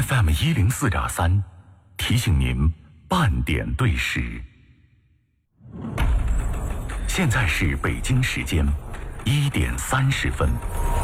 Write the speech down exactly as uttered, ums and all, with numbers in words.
F M 一零四点三，提醒您半点对时。现在是北京时间一点三十分。